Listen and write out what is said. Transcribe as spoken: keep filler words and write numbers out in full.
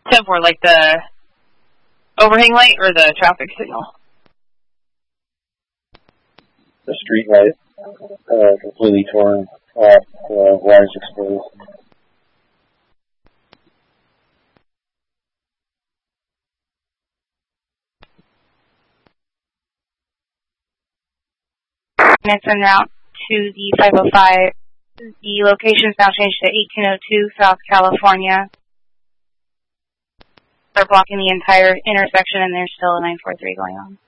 ten four, like the overhang light or the traffic signal? The street light, uh, completely torn off, uh, wires exposed. Next en route to the five oh five. The location is now changed to eighteen oh two South California. They're blocking the entire intersection and there's still a nine four three going on.